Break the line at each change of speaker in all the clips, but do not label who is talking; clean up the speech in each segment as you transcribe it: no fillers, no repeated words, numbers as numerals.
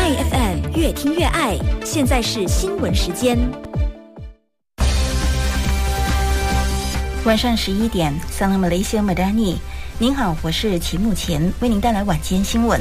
FM 越听越爱，现在是新闻时间。
晚上11点 Salam Malaysia Madani， 您好，我是齐木前，为您带来晚间新闻。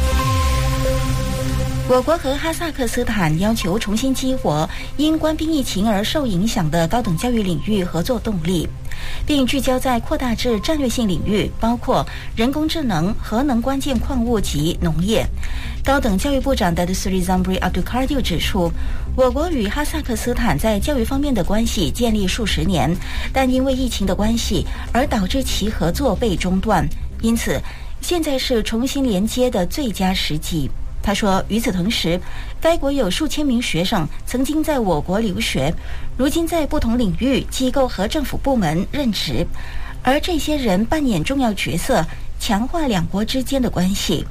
我国和哈萨克斯坦要求重新激活因官兵疫情而受影响的高等教育领域合作动力，并聚焦在扩大至战略性领域，包括人工智能、核能关键矿物及农业。高等教育部长 Datuk Seri Zambry Abdul Kadir 指出，我国与哈萨克斯坦在教育方面的关系建立数十年，但因为疫情的关系而导致其合作被中断，因此现在是重新连接的最佳时机。他说，与此同时，该国有数千名学生曾经在我国留学，如今在不同领域、机构和政府部门任职，而这些人扮演重要角色，强化两国之间的关系。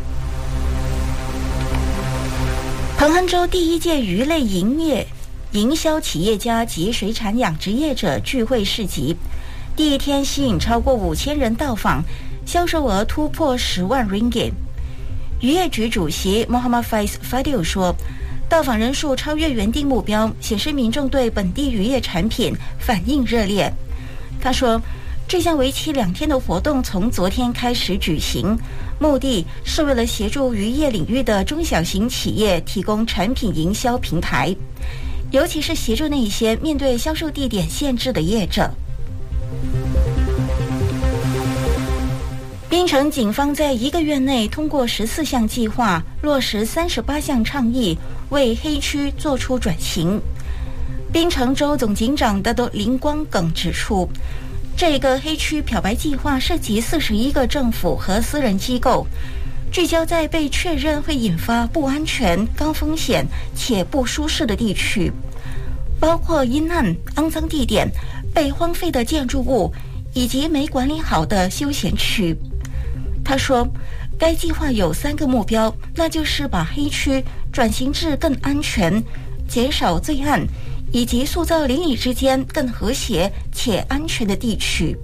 彭亨州第一届鱼类营销企业家及水产养殖业者聚会市集，第一天吸引超过5000人到访，销售额突破10万 ringgit。渔业局主席 Muhammad Faiz Fadil 说，到访人数超越原定目标，显示民众对本地渔业产品反应热烈。他说，这项为期2天的活动从昨天开始举行，目的是为了协助渔业领域的中小型企业提供产品营销平台，尤其是协助那些面对销售地点限制的业者。槟城警方在1个月内通过14项计划，落实38项倡议，为黑区做出转型。槟城州总警长林光耿指出，这个黑区漂白计划涉及41个政府和私人机构，聚焦在被确认会引发不安全、高风险且不舒适的地区，包括阴暗、肮脏地点、被荒废的建筑物以及没管理好的休闲区。他说，该计划有3个目标，那就是把黑区转型至更安全、减少罪案，以及塑造邻里之间更和谐且安全的地区。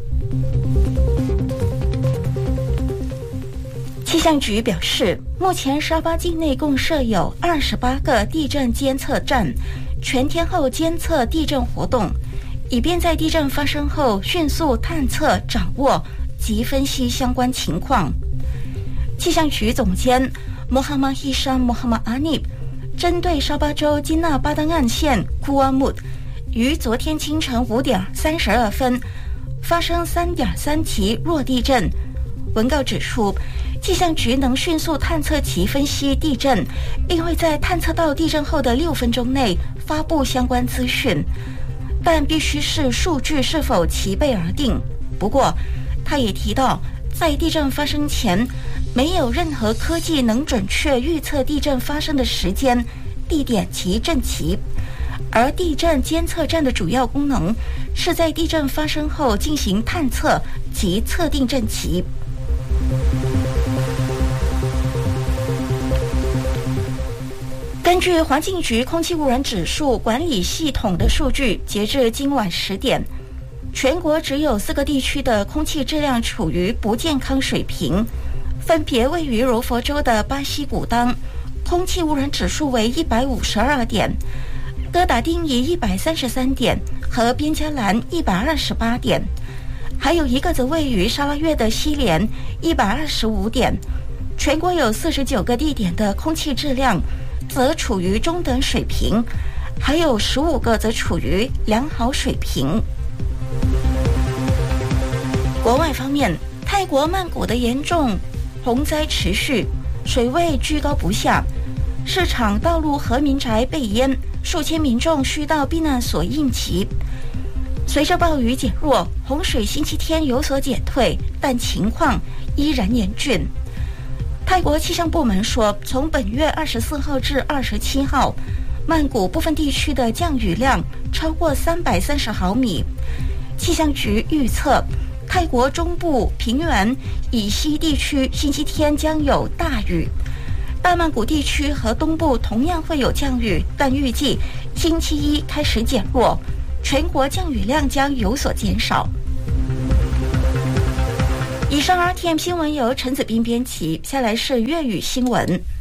气象局表示，目前沙巴境内共设有28个地震监测站，全天候监测地震活动，以便在地震发生后迅速探测、掌握及分析相关情况。气象局总监 Muhammad Hisham Muhammad Anib 针对沙巴州金纳巴丹岸县库阿木于昨天清晨5点32分发生3.3级弱地震，文告指出，气象局能迅速探测及分析地震，并会在探测到地震后的6分钟内发布相关资讯，但必须是数据是否齐备而定。不过他也提到，在地震发生前，没有任何科技能准确预测地震发生的时间、地点及震级，而地震监测站的主要功能是在地震发生后进行探测及测定震级。根据环境局空气污染指数管理系统的数据，截至今晚10点，全国只有4个地区的空气质量处于不健康水平，分别位于柔佛州的巴西古当，空气污染指数为152点；哥打丁以133点和边加兰128点，还有一个则位于沙拉越的西连125点。全国有49个地点的空气质量则处于中等水平，还有15个则处于良好水平。国外方面，泰国曼谷的严重洪灾持续，水位居高不下，市场、道路和民宅被淹，数千民众需到避难所应急。随着暴雨减弱，洪水星期天有所减退，但情况依然严峻。泰国气象部门说，从本月24号至27号，曼谷部分地区的降雨量超过330毫米。气象局预测，泰国中部平原以西地区星期天将有大雨，大曼谷地区和东部同样会有降雨，但预计星期一开始减弱，全国降雨量将有所减少。以上 RTM 新闻由陈子斌编辑，下来是粤语新闻。